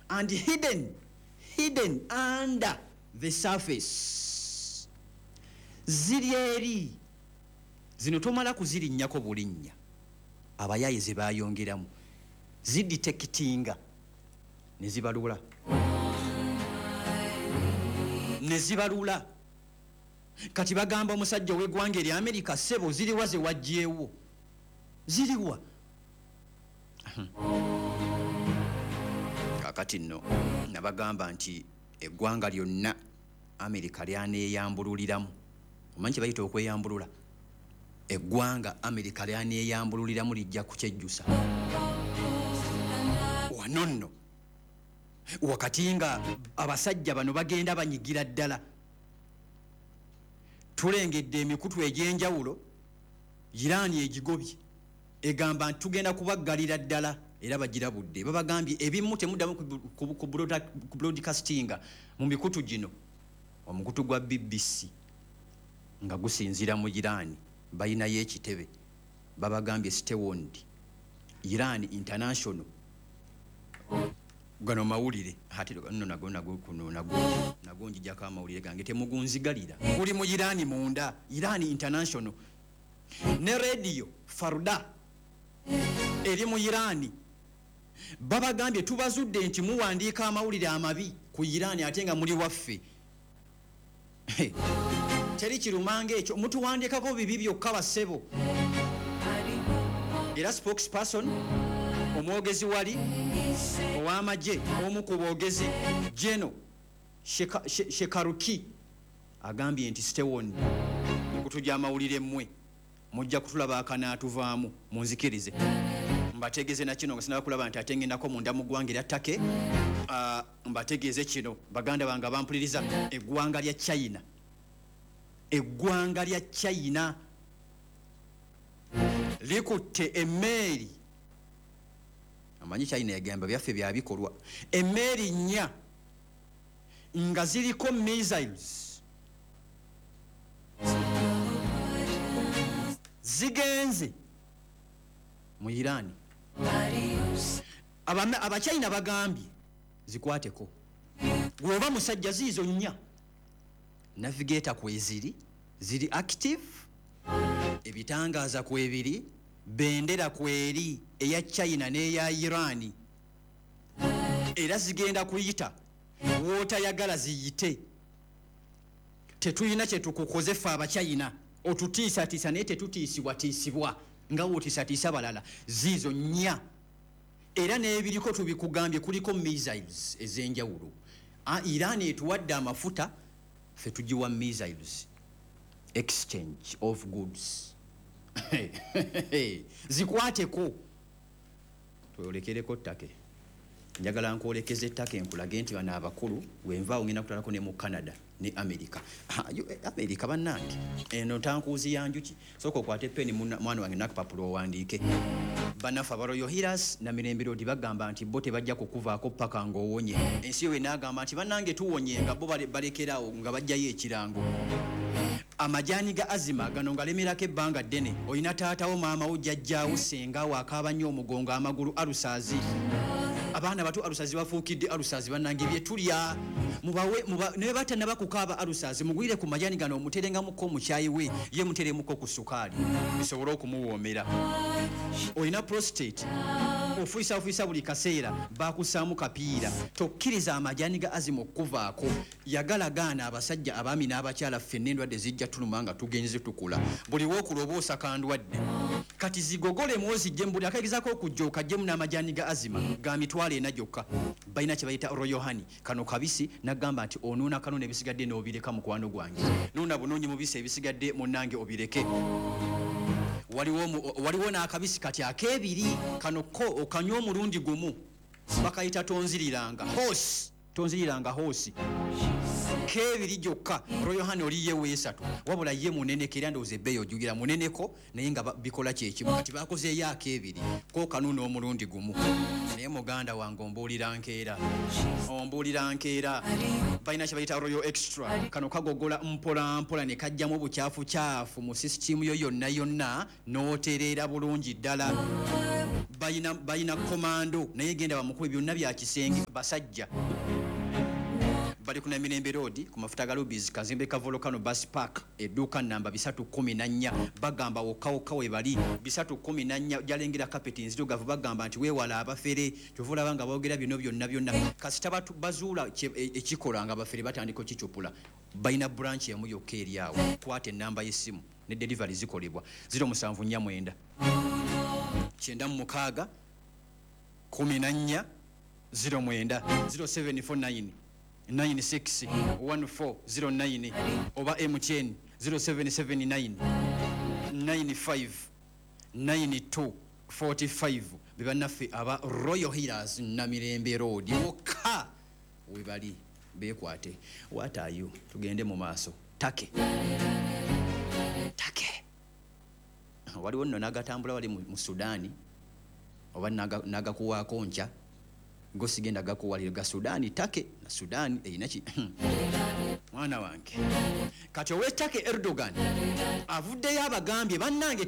and hidden under the surface. Ziri eri zino tomala kuzirinnyako bulinnya abayaye ze bayongeramu zidetectinga ne zibalula kati bagamba omusajja w'eggwanga eri America sebo ziriwa ze wajjeewo ziriwa kakati nno nabagamba nti eggwanga lyonna America lyaneeyambululiramu omanyi kye bayita okweyambulula eggwanga America lyaneeyambululiramu lijja kukyejjusa wano nno wakati nga abasajja bano bagenda banyigira ddala tulengedde emikutu egy'enjawulo Irani egigobye egamba nti tugenda kubaggalira ddala era bagirabudde babagambye ebimu temuddamu ku broadcastinga mu mikutu gino omukutu gwa BBC nga gusinzira mu Irani bayinayo ekitebe babagambye stay warned Iran International gano mawulire hati nno nago njijako amawulire gange temugunzigalira kuli mu Irani munda Iran International ne radio Farda eri mu Irani babagambye tubazudde nti muwandiika amawulire amabi ku Irani ate nga muli waffe teri kirumanga ekyo mutuwandiikako bibi byokka basebo era spokesperson omwogezi wali ow'amagye omu ku boogezi General Shekaruki agambye nti stay warned mikutu gy'amawulire mmwe mujja kutulaba akanaatuvaamu munzikirize mbategeeze na kino nga sinaba kulaba nti ate ngendako munda mu ggwanga erya Take mbategeeze kino baganda bange bampuliriza eggwanga lya China likutte emmeeri amanyi China yagamba byaffe byabikolwa emmeeri nnya nga ziriko missiles zigenze mu Irani abachina bagambye zikwateko gwoba musajja ziizo nnya navigator kweziri ziri active ebitangaaza kwebiri bendera kweri eya China n'eya Irani era zigenda kuyita wootayagala ziyite tetuyina kye tukukoze ffe abachina otutiisatiisa naye tetutiisibwatiisibwa nga wootiisatiisa balala ziizo nnya era n'ebiriko tubikugambye kuliko missiles ez'enjawulo Irani etuwadde amafuta ffe tugiwa missiles exchange of goods zikwateko tweolekereko ttake njagala nkwolekeza ettake nkulage nti bano abakulu wenvaawo ngenda kutwalako ne mu Canada ne America America bannange eno tankuuzi yanjuki sooka okwate peni mwana wange nakapapula owandiike banafa Royal Healers na Mirembe Road bagamba nti bo tebajja kukuvaako paka ng'owonye ensi yo n'agamba nti bannange tuwonye nga bo balekerawo nga bajjayo ekirango amajani ga azima gano ngalemerako ebbanga ddene olina taatawo maamawo jjajjaawo sengawo akaaba nnyo omugongo amagulu alusaazi abaana bato alusaazi bafuukidde alusaazi bannange bye tulya ne batannaba kukaaba alusaazi mugwire ku majani gano omuterengamuko omukyayi we ye muteremuko ku sukaali bisobole okumuwoomera olina prostate ofuisa buli kaseera bakusaamu kapiira tokkiriza amajani ga azima okuvaako yagala gaana abasajja abaami n'abakyala ffenna endwadde zijja tuluma nga tugenze tukula buli wookuloboosa kandwadde kati zigogole mwozijje mbuli akagezaako okujjooka jjemu n'amajani ga azima ga mitwalo ena gyokka balina kye bayita Royal Honey kano kabisi nagamba nti onuuna kano n'ebisigadde n'obireka mukwano gwange nuuna bunoonyi mubisi ebisigadde munnange obireke waliwo n'akabisi kati akeebiri kano ko okanywa omulundi gumu bakayita tonziriranga hoosi kebiri gyokka Royal oliye weesatu wabula ye munenekera ndowooza ebbeeyi ojugira muneneko naye nga bikola kyekimu kati bakozeeyo akebiri ko kanuuna omulundi gumu naye muganda wange ombuulira nkeera balina kye bayita Royal Extra kano kagogola mpola mpola ne kajjamu obukyafu mu sisitimu yo yonna n'otereera bulungi ddala balina komando naye genda bamukubi byonna bya kisenge basajja bali ku Namirembe Road ku mafuta ga Rubies kazimbe ka Volcano Bus Park edduuka namba 314 bagamba wokka we bali 314 jalengera kapeti nzirugavu bagamba nti weewala abafere kyovula banga boogera bino byonna kasita bazuula ekikola nga abafere batandika kicupula balina branch emu yokka eri awo kwata ennamba y'essimu ne delivery zikolebwa 0749 96 14 09 0749 961409 oba MTN 0779 95 92 45 bebannaffe aba Royal Healers Namirembe Road wokka we bali beekwate. What are you? Tugende mu maaso. Take waliwo nno nagatambula wali mu Sudaani oba nagakuwaako nkya gosigenda gakuwalira ga Sudaani take na Sudaani eyina ki mwana wange kati owe take Erdogan avuddeyo abagambye bannange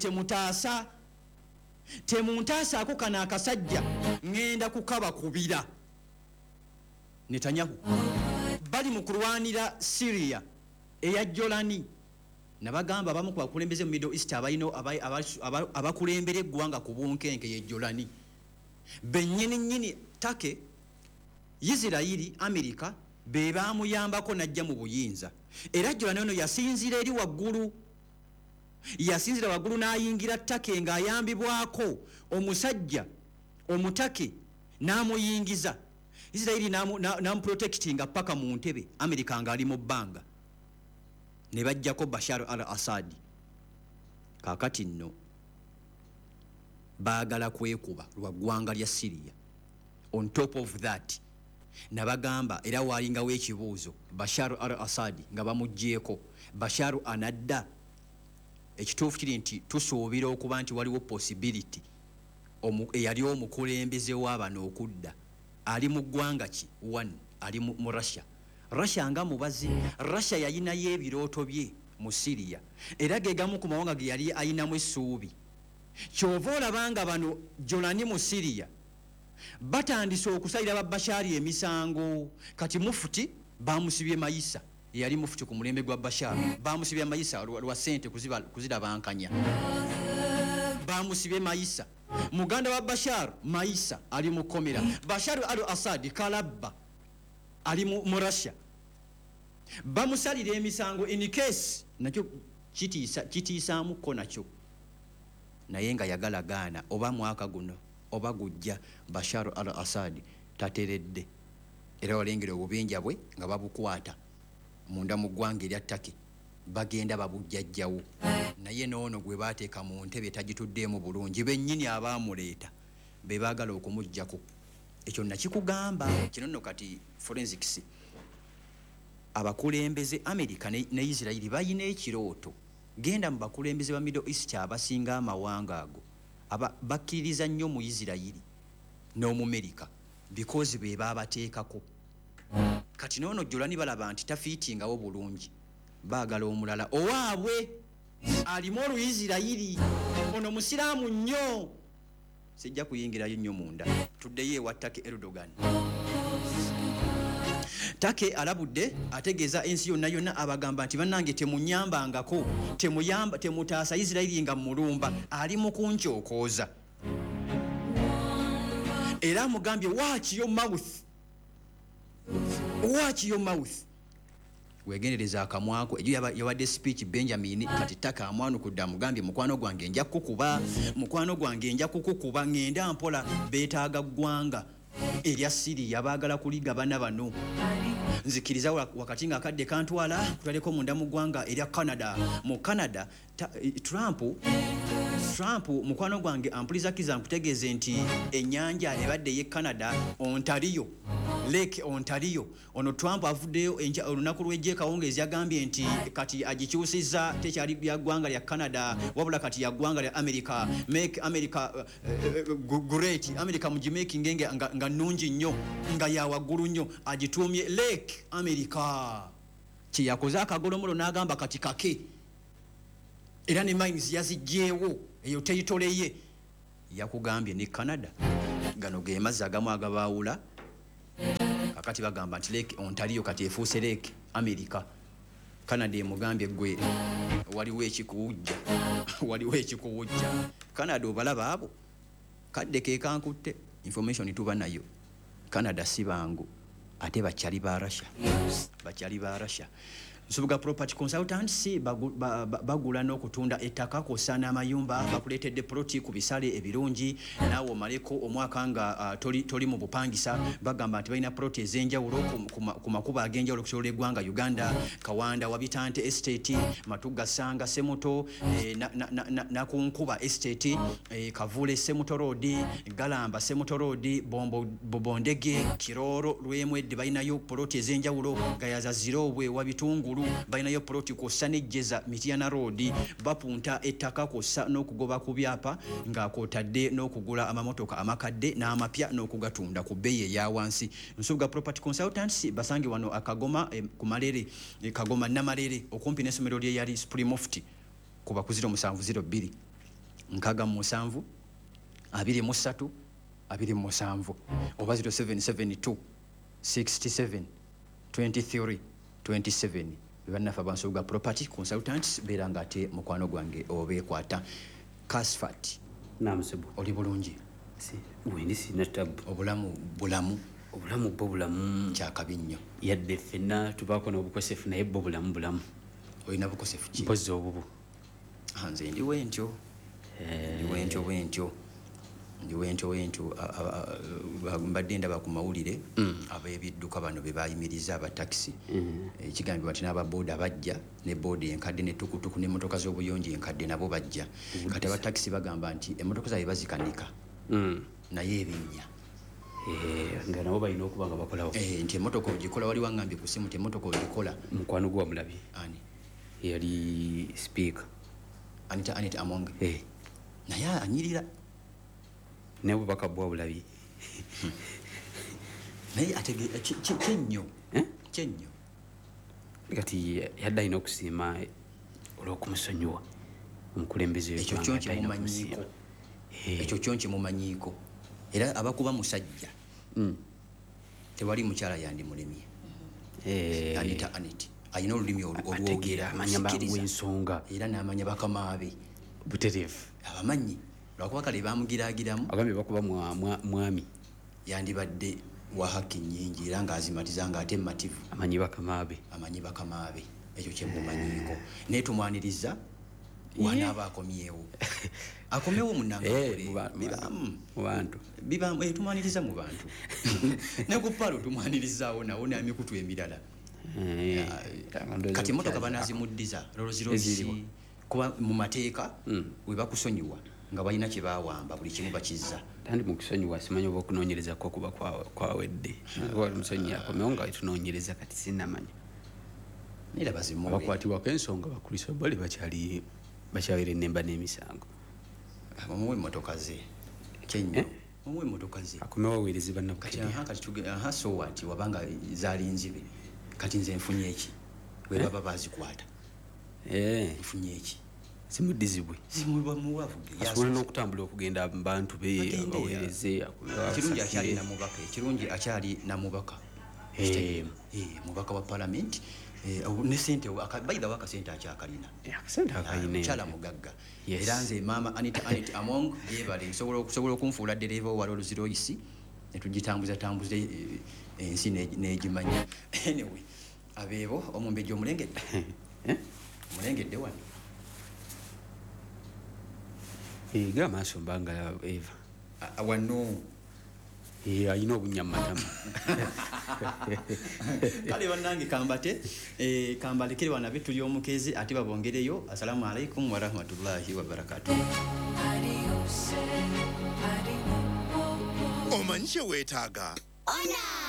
temuntasaako kana akasajja ngenda kukaba kubira. Netanyahu bali mu kulwanira Syria eya Jolani nabagamba abamu ku bakulembeze mu Middle East abakulembera eggwanga ku bunkenke ye Jolani bennyini take Isirairi Amerika be baamuyambako najja mu buyinza era Jolani ono yasinzira eri waggulu n'ayingira take ng'ayambibwako omusajja omutake n'amuyingiza Isirairi n'amuprotectinga paka mu ntebe Amerika ng'ali mu bbanga ne bajjako Bashar al-Assad. Kaakati nno baagala kwekuba lwa ggwanga lya Syria. On top of that nabagamba era waalingawo ekibuuzo Bashar al-Assad nga bamuggyeko Bashar anadda ekituufu kiri nti tusuubira okuba nti waliwo possibility eyali omukulembeze w'abano okudda ali mu ggwanga ki one ali mu Russia nga mubazi Russia yayinayo ebirooto bye mu Syria era gegamu ku mawanga ge yali ayinamu essuubi kyova olabanga bano Jolani mu Syria batandise okusalira Bashari emisango kati mufuti bamusibye Mayisa yali mufuti ku mulembe gwa Bashar bamusibye Mayisa lwa sente kuzirabankanya bamusibye Mayisa muganda wa Bashar Mayisa ali mu komera Bashar al-Assad kalabba ali mu Russia bamusalira emisango in case nakyo kitiisaamuko nakyo naye nga yagala gaana oba mwaka guno oba gujja Bashar al-Assad tateredde era olengera obubinja bwe nga babukwata munda mu ggwanga erya Turkey bagenda babujjajjawo naye noono gwe baateeka mu ntebe tagituddeemu bulungi bennyini abaamuleeta be baagala okumuggyako. Ekyo nakikugamba kino nno kati forensics abakulembeze Amerika ne Isirairi bayina ekirooto genda mu bakulembeze ba Middle East abasinga amawanga ago bakkiririza nnyo mu Isirairi n'Omumerika because be baabateekako. Kati noono Jolani balaba nti tafiitingawo bulungi baagala omulala owaabwe alimu Oluyisirairi ono musiraamu nnyo sijja kuyingirayo nnyo munda tuddeyo ewa Take Erdogan. Take alabudde ategeeza ensi yonna abagamba nti bannange temunyambangako temutaasa Isirairi nga mulumba ali mu kunkyokooza era mugambye watch your mouth wegendereza akamwako ejo yawadde speech Benjamin kati Take amwanukudde amugambye mukwano gwange nja kukukuba ngenda mpola beetaaga ggwanga erya Syria baagala kuligabana bano nzikiriza wakati nga akadde kantwala tutaleko munda mu ggwanga erya Canada. Mu Canada Trump mukwano gwange ampulizakiza nkutegeeze nti ennyanja ebadde ye Canada Ontario Lake Ontario. Ono Trump avuddeyo olunaku lw'ejje Kawungeezi yagambye nti kati agikyusizza tekyali bya ggwanga lya Canada wabula kati ya ggwanga lya America. Make America great. America mugimaking nga nnungi nnyo nga ya waggulu nnyo agituumye Lake America. Kyeyakoze akagolomola n'agamba kati kake era ne mines yazigyeewo eyo territory ye. Yakugambye ne Canada gano ge mazzi agamu agabaawula kakati bagamba nti Lake Ontario kati efuuse Lake America. Canada emugambye gwe waliwo ekikuwujja Canada obalaba abo kadde ke kankutte information tuba nayo. Canada si bangu ate bakyali ba Russia. Nsubuga Property Consultants bagula n'okutunda ettaka kw'ossa n'amayumba bakuleetedde ploti ku bisale ebirungi naawe omaleko omwaka nga toli mu bupangisa. Bagamba nti balina ploti ez'enjawulo ku makubo ag'enjawulo okusobola eggwanga Uganda. Kawanda Wabitante Estate, Matugga Sanga Semuto, Nakunkuba Estate, Kavule Semuto Road, Galamba Semuto Road, Bobondege, Kiroro, Lwemwedde balinayo ploti ez'enjawulo. Gayaza Zirobwe Wabitungulu balinayo ploti kw'ossa n'ejjeza Mityana Road. Bapunta ettaka kw'ossa n'okugoba ku byapa nga kw'otadde n'okugula amamotoka amakadde n'amapya n'okugatunda ku bbeeyi eya wansi. Nsubuga Property Consultants basange wano Akagoma ku Malere, Kagoma Namalere okumpi n'essomero lye yali Supreme Mufti kuba ku 0702 607 23 27 oba 0772 67 23 27. Banafa Bansubuga Property Consultants beranga ate mukwano gwange obeekwata. Kasfat namusebu oli bulungi si wendi sina tabu obulamu kyakabi nnyo yadde ffenna tubaako n'obukosefu naye bwo bulamu olina bukosefu ki mpozi obubu nze ndiwe ntyo mbadde ndaba ku mawulire ab'ebidduka bano be bayimiriza aba taxi. Ekigambibwa nti n'ababooda bajja ne booda enkadde n'ettukutuku n'emmotoka z'obuyonjo enkadde nabo bajja. Kati aba taxi bagamba nti emmotoka zaabwe bazikanika naye ebinnya nga nabo balina okuba nga bakolawo nti emmotoka ogikola wali wangambye ku simu nti emmotoka ogikola. mukwano gwa mulabi ani yali speaker Anita Among naye anyirira ne bubaka bwa bulabi naye kyenyo kati yadde alina okusiima olw'okumusonyiwa omukulembeze ekyo kyo nkimumanyiiko era abakuba musajja tewali mukyala yandimulemye. Anita alina olulimi olwogera w'ensonga era n'amanya bakamaabe butereevu abamanyi lwakuba kale bamugiraagiramu agambye bakuba mwami yandibadde wa haki nnyingi era ng'azimatiza ng'ate mmativu amanyi bakamaabe ekyo kyemumanyiiko naye tumwaniriza wanaaba akomyewo tumwaniriza mu bantu ne ku palo tumwanirizaawo nawo n'emikutu emirala. Kati emmotoka banazimuddiza lolozirozisi kuba mu mateeka we bakusonyiwa nga balina kye baawamba buli kimu bakizza. Tandi mu kusonyiwa simanyi oba okunoonyereza ko kuba kwawedde wali musonyi akomewo nga wetunoonyereza kati sinnamanya era bazimuwe abakwatibwako ensonga bakuliso bali bakyawera ennemba n'emisango. Mumuwe emmotoka ze kyenyo mumuwe emmotoka ze akomewo aweereze bannabukadde. Kati so what wabanga zaali nzibe kati nze nfunye eki we baba bazikwata nfunye eki zimuddizibwe asobola n'okutambula okugenda mu bantu be baweereze ekirungi akyali namubaka mubaka wa palamenti ne sente bayidawo akasente akyakalina mukyala mugagga era nze maama Anita Among yebale nsobola okunfuula dereeva owala oluziroyisi netugitambuza ensi negimanya. Anyway abeebo omumbejja omulengedde wano ga maaso mbanga Eva wano alina obunya mu matama kale bannange kambalekere wana be tuli omukezi ate babongereyo. Assalamu alaikum warahmatullahi wabarakatuh. Omanyi kye weetaaga?